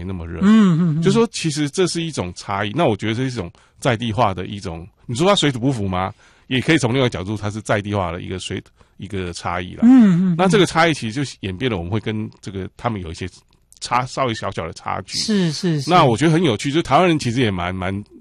没那么热。就说其实这是一种差异。那我觉得这是一种在地化的一种，你说它水土不服吗？也可以从另外一个角度，它是在地化的一个差异啦。那这个差异其实就演变了，我们会跟这个他们有一些稍微小小的差距。 是。 那我觉得很有趣，就是台湾人其实也蛮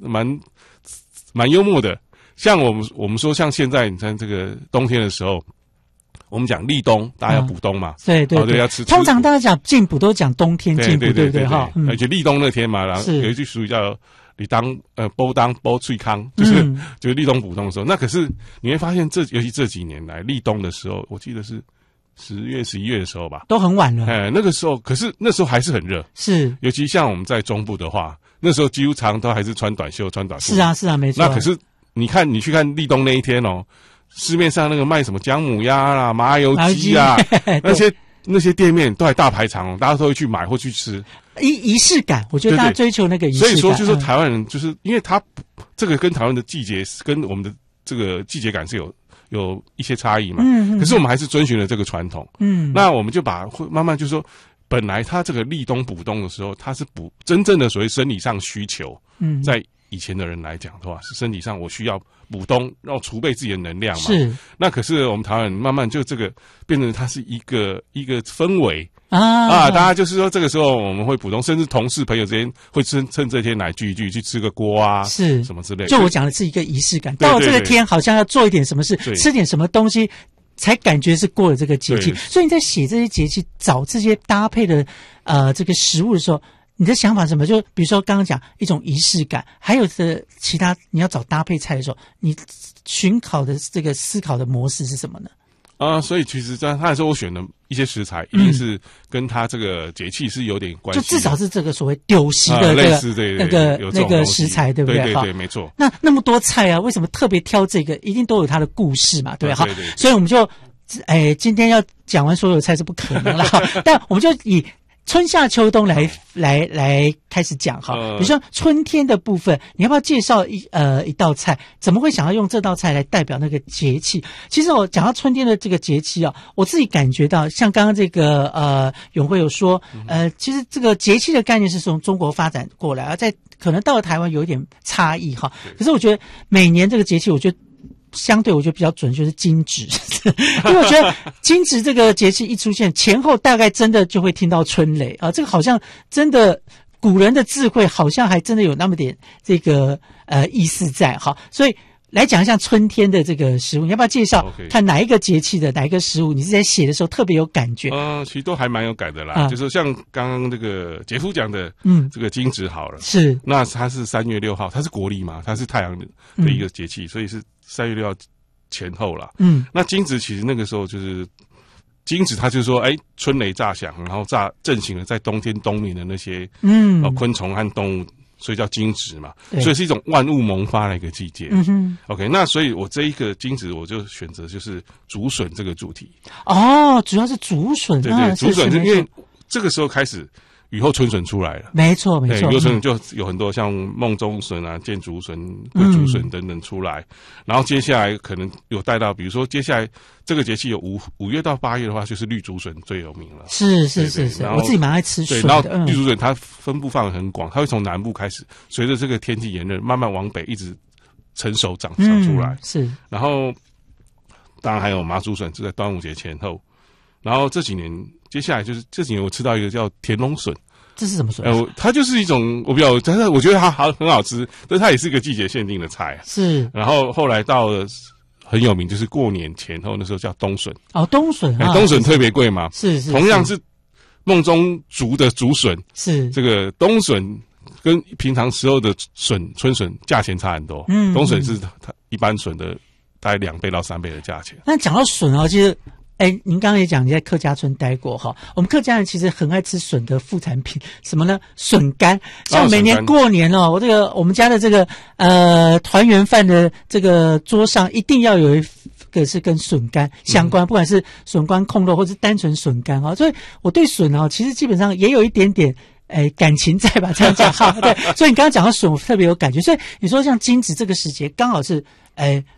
幽默的。像我们说，像现在你看这个冬天的时候，我们讲立冬，大家要补冬嘛， 对， 要吃。 通常大家讲进补都讲冬天进补，对不对？哈， 而且立冬那天嘛，然后有一句俗语叫“你当煲脆康”，就是立冬补冬的时候。那可是你会发现，尤其这几年来立冬的时候，我记得是10月、11月的时候吧，都很晚了。 那个时候，可是那时候还是很热，是。尤其像我们在中部的话，那时候几乎常都还是穿短袖、穿短裤。 是啊，没错。 那可是你去看立冬那一天哦。市面上那个卖什么姜母鸭啦、麻油鸡啊，那些店面都还大排长龙，大家都会去买或去吃。 仪式感，我觉得大家追求那个仪式感。 所以说，就是台湾人，就是因为他这个跟台湾的季节跟我们的这个季节感是有一些差异嘛。可是我们还是遵循了这个传统。那我们就会慢慢就说，本来他这个立冬补冬的时候，他是补真正的所谓生理上需求。在以前的人来讲的话，是身体上我需要补冬，然后储备自己的能量嘛。是。那可是我们台湾人慢慢就这个变成它是一个氛围大家就是说这个时候我们会补冬，甚至同事朋友之间会趁这天来聚一聚，去吃个锅啊，是什么之类的。 就我讲的是一个仪式感，到了这个天好像要做一点什么事，吃点什么东西，才感觉是过了这个节气。所以你在写这些节气，找这些搭配的这个食物的时候。你的想法是什么？就比如说刚刚讲一种仪式感，还有的其他你要找搭配菜的时候，你寻考的这个思考的模式是什么呢？ 所以其实他来说，我选的一些食材一定是跟他这个节气是有点关系的， 就至少是这个所谓丢席的类似那个食材，对不对？ 对，没错。 那么多菜啊，为什么特别挑这个？一定都有它的故事嘛，对不对？好，所以我们就今天要讲完所有菜是不可能了，但我们就以春夏秋冬来开始讲哈，比如说春天的部分，你要不要介绍一道菜？怎么会想要用这道菜来代表那个节气？其实我讲到春天的这个节气啊，我自己感觉到，像刚刚这个永辉有说，其实这个节气的概念是从中国发展过来，而可能到了台湾有一点差异哈。可是我觉得每年这个节气，我觉得相对我觉得比较准就是惊蛰，因为我觉得惊蛰这个节气一出现，前后大概真的就会听到春雷啊，这个好像真的古人的智慧好像还真的有那么点这个意思在哈，所以来讲一下春天的这个食物，你要不要介绍看哪一个节气的哪一个食物你是在写的时候特别有感觉？ 其实都还蛮有感的啦，就是像刚刚这个杰夫讲的，这个惊蛰好了，是那它是3月6号，它是国历嘛，它是太阳的一个节气，所以是3月6号前后啦。那惊蛰其实那个时候就是惊蛰，它就是说，春雷炸响，然后震醒了在冬天冬眠的那些昆虫和动物。所以叫惊蛰嘛，所以是一种万物萌发的一个季节。OK， 那所以我这一个惊蛰我就选择就是竹笋这个主题。主要是竹笋。对，竹笋是因为这个时候开始雨后春笋出来了。没错。雨后春笋就有很多像梦中笋啊、箭竹笋、桂竹笋等等出来，然后接下来可能有带到，比如说接下来这个节气有5月到8月的话，就是绿竹笋最有名了。是，我自己蛮爱吃笋的。然后绿竹笋它分布范围很广，它会从南部开始，随着这个天气炎热，慢慢往北一直成熟长出来。是，然后当然还有麻竹笋，是在端午节前后。然后接下来就是这几年我吃到一个叫田龙笋。这是什么笋？它就是一种但是我觉得它很好吃，但是它也是一个季节限定的菜。是，然后后来到了很有名，就是过年前后那时候叫冬笋。冬笋，冬笋特别贵嘛。是，同样是梦中竹的竹笋，是这个冬笋跟平常时候的春笋价钱差很多。冬笋是它一般笋的大概2倍到3倍的价钱。那讲到笋其实。您刚刚也讲你在客家村待过哈，我们客家人其实很爱吃笋的副产品，什么呢？笋干。像每年过年我们家的这个团圆饭的这个桌上一定要有一个是跟笋干相关，不管是笋干控肉或是单纯笋干所以我对笋其实基本上也有一点点感情在吧，这样讲哈。对，所以你刚刚讲到笋我特别有感觉，所以你说像惊蛰这个时节刚好是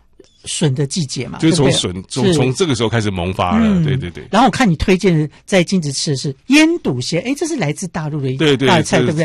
笋的季节嘛， 就是从这个时候开始萌发了，对对对。 然后我看你推荐在金子吃的是腌笃鲜，这是来自大陆的一道菜，对不对？